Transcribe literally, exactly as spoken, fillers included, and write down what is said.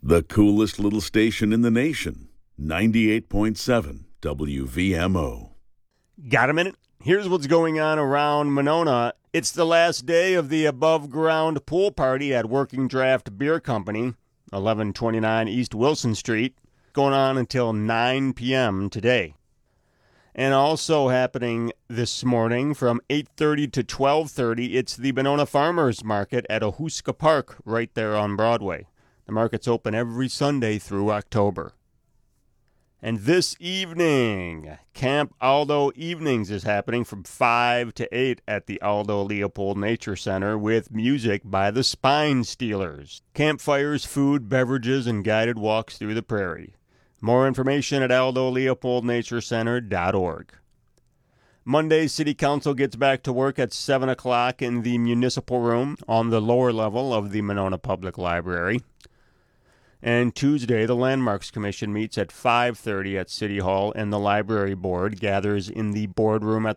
The coolest little station in the nation, ninety-eight point seven W V M O. Got a minute? Here's what's going on around Monona. It's the last day of the above-ground pool party at Working Draft Beer Company, eleven twenty-nine East Wilson Street, going on until nine p.m. today. And also happening this morning from eight thirty to twelve thirty, it's the Monona Farmers Market at Ohuska Park right there on Broadway. The market's open every Sunday through October. And this evening, Camp Aldo Evenings is happening from five to eight at the Aldo Leopold Nature Center with music by the Spine Stealers. Campfires, food, beverages, and guided walks through the prairie. More information at aldo leopold nature center dot org. Monday, City Council gets back to work at seven o'clock in the Municipal Room on the lower level of the Monona Public Library. And Tuesday, the Landmarks Commission meets at five thirty at City Hall, and the Library Board gathers in the boardroom at